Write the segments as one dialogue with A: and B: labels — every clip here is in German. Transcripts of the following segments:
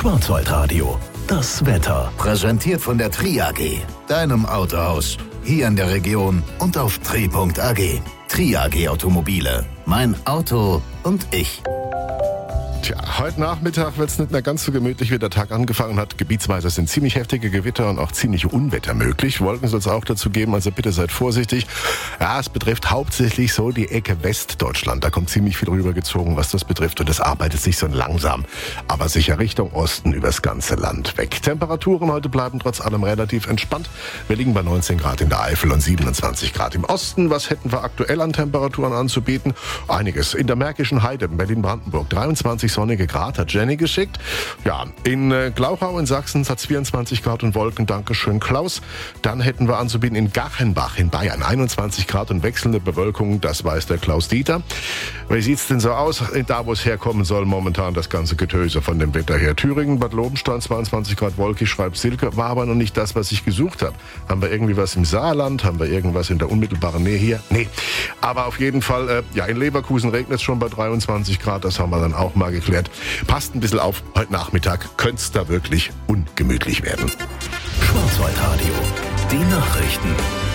A: Schwarzwaldradio, das Wetter.
B: Präsentiert von der Tri AG, deinem Autohaus. Hier in der Region und auf tri.ag. Tri AG Automobile. Mein Auto und ich.
C: Tja, heute Nachmittag wird es nicht mehr ganz so gemütlich, wie der Tag angefangen hat. Gebietsweise sind ziemlich heftige Gewitter und auch ziemliche Unwetter möglich. Wolken soll es auch dazu geben, also bitte seid vorsichtig. Ja, es betrifft hauptsächlich so die Ecke Westdeutschland. Da kommt ziemlich viel rübergezogen, was das betrifft. Und es arbeitet sich so langsam, aber sicher Richtung Osten übers ganze Land weg. Temperaturen heute bleiben trotz allem relativ entspannt. Wir liegen bei 19 Grad in der Eifel und 27 Grad im Osten. Was hätten wir aktuell an Temperaturen anzubieten? Einiges. In der Märkischen Heide, Berlin-Brandenburg, 23 sonnige Grad, hat Jenny geschickt. Ja, in Glauchau in Sachsen hat es 24 Grad und Wolken, dankeschön Klaus. Dann hätten wir anzubieten in Gachenbach in Bayern, 21 Grad und wechselnde Bewölkung, das weiß der Klaus Dieter. Wie sieht's denn so aus, da wo es herkommen soll momentan das ganze Getöse von dem Wetter her? Thüringen, Bad Lobenstein, 22 Grad wolkig, schreibt Silke, war aber noch nicht das, was ich gesucht habe. Haben wir irgendwie was im Saarland? Haben wir irgendwas in der unmittelbaren Nähe hier? Nee, aber auf jeden Fall, ja, in Leverkusen regnet es schon bei 23 Grad, das haben wir dann auch mal geklärt. Passt ein bisschen auf, heute Nachmittag könnte es da wirklich ungemütlich werden.
A: Schwarzwaldradio, die Nachrichten.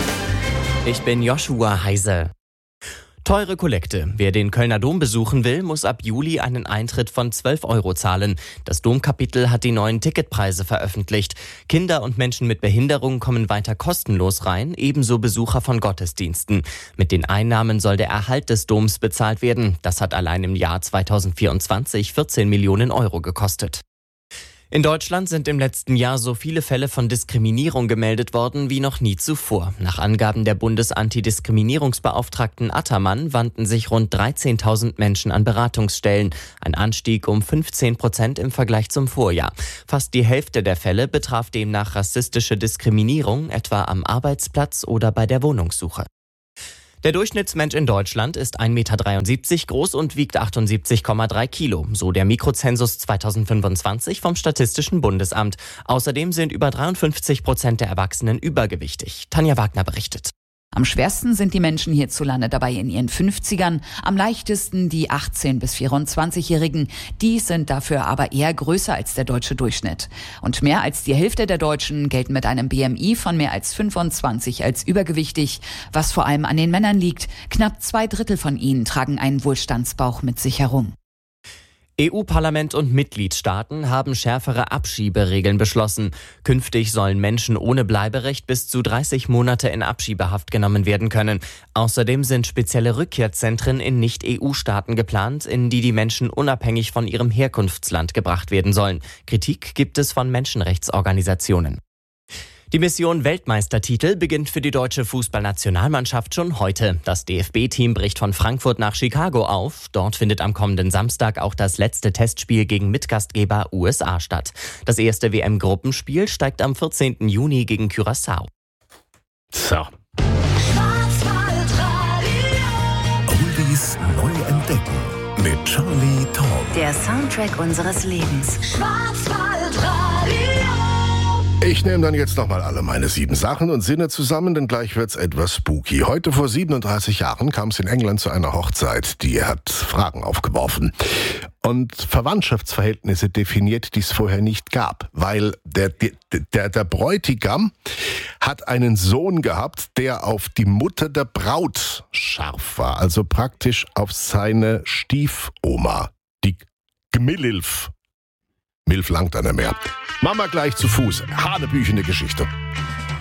D: Ich bin Joshua Heise. Teure Kollekte. Wer den Kölner Dom besuchen will, muss ab Juli einen Eintritt von 12 € zahlen. Das Domkapitel hat die neuen Ticketpreise veröffentlicht. Kinder und Menschen mit Behinderung kommen weiter kostenlos rein, ebenso Besucher von Gottesdiensten. Mit den Einnahmen soll der Erhalt des Doms bezahlt werden. Das hat allein im Jahr 2024 14 Millionen € gekostet. In Deutschland sind im letzten Jahr so viele Fälle von Diskriminierung gemeldet worden wie noch nie zuvor. Nach Angaben der Bundesantidiskriminierungsbeauftragten Attermann wandten sich rund 13.000 Menschen an Beratungsstellen. Ein Anstieg um 15% im Vergleich zum Vorjahr. Fast die Hälfte der Fälle betraf demnach rassistische Diskriminierung, etwa am Arbeitsplatz oder bei der Wohnungssuche. Der Durchschnittsmensch in Deutschland ist 1,73 Meter groß und wiegt 78,3 Kilo, so der Mikrozensus 2025 vom Statistischen Bundesamt. Außerdem sind über 53% der Erwachsenen übergewichtig. Tanja Wagner berichtet.
E: Am schwersten sind die Menschen hierzulande dabei in ihren 50ern, am leichtesten die 18- bis 24-Jährigen. Die sind dafür aber eher größer als der deutsche Durchschnitt. Und mehr als die Hälfte der Deutschen gelten mit einem BMI von mehr als 25 als übergewichtig, was vor allem an den Männern liegt. Knapp 2/3 von ihnen tragen einen Wohlstandsbauch mit sich herum.
D: EU-Parlament und Mitgliedstaaten haben schärfere Abschieberegeln beschlossen. Künftig sollen Menschen ohne Bleiberecht bis zu 30 Monate in Abschiebehaft genommen werden können. Außerdem sind spezielle Rückkehrzentren in Nicht-EU-Staaten geplant, in die Menschen unabhängig von ihrem Herkunftsland gebracht werden sollen. Kritik gibt es von Menschenrechtsorganisationen. Die Mission Weltmeistertitel beginnt für die deutsche Fußballnationalmannschaft schon heute. Das DFB-Team bricht von Frankfurt nach Chicago auf. Dort findet am kommenden Samstag auch das letzte Testspiel gegen Mitgastgeber USA statt. Das erste WM-Gruppenspiel steigt am 14. Juni gegen Curaçao.
C: So.
A: Oldies neu entdecken mit Charlie Tom.
F: Der Soundtrack unseres Lebens.
C: Ich nehme dann jetzt nochmal alle meine 7 Sachen und Sinne zusammen, denn gleich wird's etwas spooky. Heute vor 37 Jahren kam es in England zu einer Hochzeit, die hat Fragen aufgeworfen. Und Verwandtschaftsverhältnisse definiert, die es vorher nicht gab. Weil der Bräutigam hat einen Sohn gehabt, der auf die Mutter der Braut scharf war. Also praktisch auf seine Stiefoma, die Gmililf. Milf langt einer mehr. Mama gleich zu Fuß. Hanebüchene Geschichte.